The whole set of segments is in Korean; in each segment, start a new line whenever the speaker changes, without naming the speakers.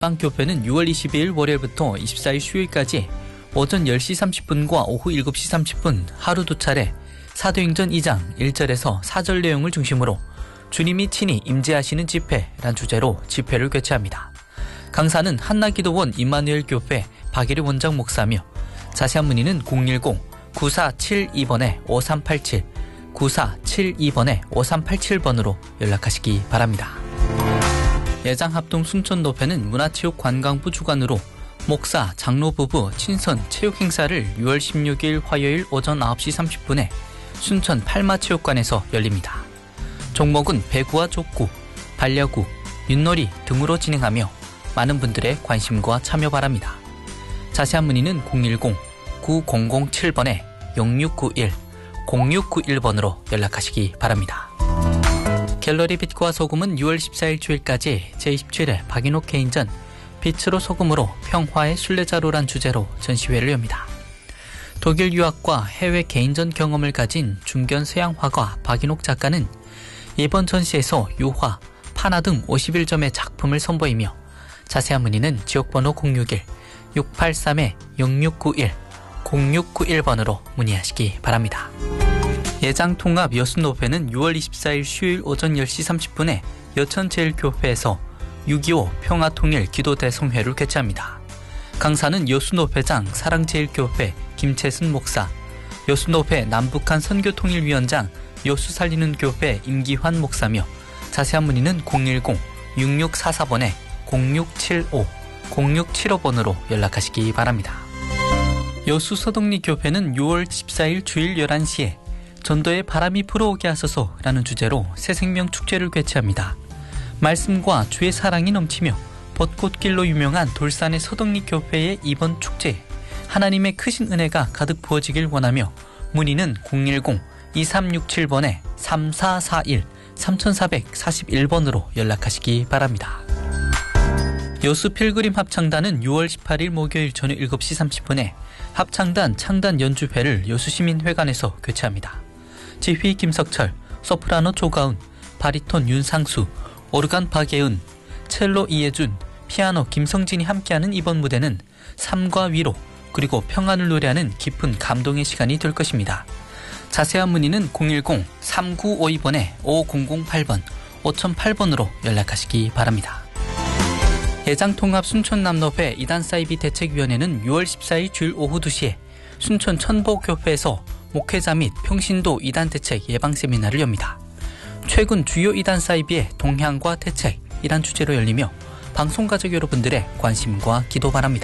빵교회는 6월 22일 월요일부터 24일 수요일까지 오전 10시 30분과 오후 7시 30분 하루 두 차례 사도행전 2장 1절에서 4절 내용을 중심으로 주님이 친히 임재하시는 집회란 주제로 집회를 개최합니다. 강사는 한나기도원 임마누엘 교회 박예리 원장 목사며 자세한 문의는 010-9472번에 5387, 9472번에 5387번으로 연락하시기 바랍니다. 예장합동 순천노회는 문화체육관광부 주관으로 목사, 장로 부부 친선 체육 행사를 6월 16일 화요일 오전 9시 30분에 순천 팔마체육관에서 열립니다. 종목은 배구와 족구, 반려구, 윷놀이 등으로 진행하며 많은 분들의 관심과 참여 바랍니다. 자세한 문의는 010-9007번에 0691, 0691번으로 연락하시기 바랍니다. 갤러리 빛과 소금은 6월 14일 주일까지 제27회 박인옥 개인전 빛으로 소금으로 평화의 순례자로란 주제로 전시회를 엽니다. 독일 유학과 해외 개인전 경험을 가진 중견 서양 화가 박인옥 작가는 이번 전시에서 유화, 판화 등 51점의 작품을 선보이며 자세한 문의는 지역번호 061-683-0691, 0691번으로 문의하시기 바랍니다. 예장통합 여수노회는 6월 24일 수요일 오전 10시 30분에 여천제일교회에서 6.25 평화통일 기도대성회를 개최합니다. 강사는 여수노회장 사랑제일교회 김채순 목사, 여수노회 남북한 선교통일위원장 여수살리는교회 임기환 목사며 자세한 문의는 010-6644번에 0675, 0675번으로 연락하시기 바랍니다. 여수서덕리교회는 6월 14일 주일 11시에 전도에 바람이 불어오게 하소서라는 주제로 새생명 축제를 개최합니다. 말씀과 주의 사랑이 넘치며 벚꽃길로 유명한 돌산의 서덕리교회의 이번 축제에 하나님의 크신 은혜가 가득 부어지길 원하며 문의는 010-2367번에 3441, 3441번으로 연락하시기 바랍니다. 여수 필그림 합창단은 6월 18일 목요일 저녁 7시 30분에 합창단 창단 연주회를 여수시민회관에서 개최합니다. 지휘 김석철, 소프라노 조가은, 바리톤 윤상수, 오르간 박예은, 첼로 이예준, 피아노 김성진이 함께하는 이번 무대는 삶과 위로 그리고 평안을 노래하는 깊은 감동의 시간이 될 것입니다. 자세한 문의는 010-3952번에 5008번, 5008번으로 연락하시기 바랍니다. 예장통합 순천남노회 이단사이비 대책위원회는 6월 14일 주일 오후 2시에 순천 천보교회에서 목회자 및 평신도 이단대책 예방세미나를 엽니다. 최근 주요 이단사이비의 동향과 대책이란 주제로 열리며 방송가족 여러분들의 관심과 기도 바랍니다.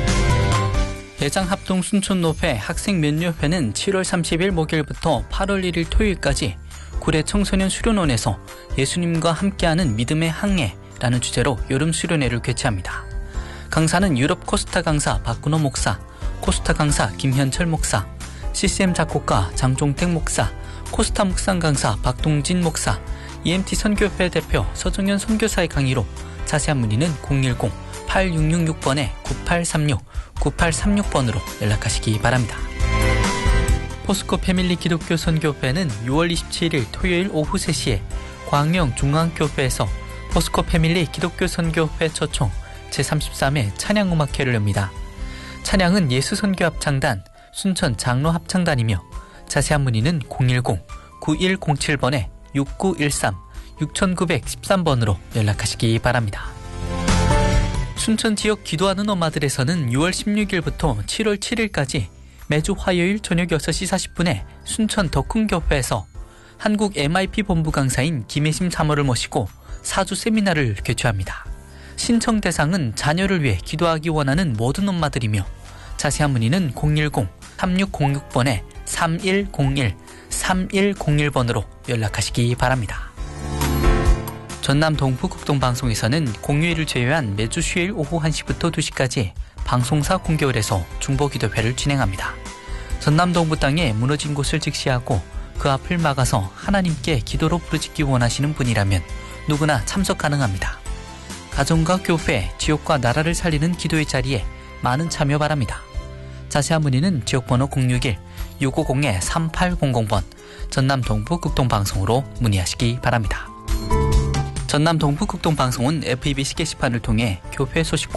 예장합동 순천노회 학생면류회는 7월 30일 목요일부터 8월 1일 토요일까지 구례 청소년 수련원에서 예수님과 함께하는 믿음의 항해라는 주제로 여름 수련회를 개최합니다. 강사는 유럽 코스타 강사 박근호 목사, 코스타 강사 김현철 목사, CCM 작곡가 장종택 목사, 코스타 묵상 강사 박동진 목사, EMT 선교회 대표 서정현 선교사의 강의로 자세한 문의는 010-8666번에 9836, 9836번으로 연락하시기 바랍니다. 포스코 패밀리 기독교 선교회는 6월 27일 토요일 오후 3시에 광명 중앙교회에서 포스코 패밀리 기독교 선교회 초청 제33회 찬양음악회를 엽니다. 찬양은 예수선교합창단, 순천 장로합창단이며 자세한 문의는 010-9107번에 6913, 6913번으로 연락하시기 바랍니다. 순천 지역 기도하는 엄마들에서는 6월 16일부터 7월 7일까지 매주 화요일 저녁 6시 40분에 순천 덕흥교회에서 한국 MIP 본부 강사인 김혜심 사모를 모시고 4주 세미나를 개최합니다. 신청 대상은 자녀를 위해 기도하기 원하는 모든 엄마들이며 자세한 문의는 010-3606번에 3101, 3101번으로 연락하시기 바랍니다. 전남 동부극동방송에서는 공휴일을 제외한 매주 수요일 오후 1시부터 2시까지 방송사 공개월에서 중보기도회를 진행합니다. 전남 동부 땅에 무너진 곳을 직시하고 그 앞을 막아서 하나님께 기도로 부르짖기 원하시는 분이라면 누구나 참석 가능합니다. 가정과 교회, 지역과 나라를 살리는 기도의 자리에 많은 참여 바랍니다. 자세한 문의는 지역번호 061-650-3800번 전남 동부 극동방송으로 문의하시기 바랍니다. 전남 동부극동방송은 FEBC 게시판을 통해 교회 소식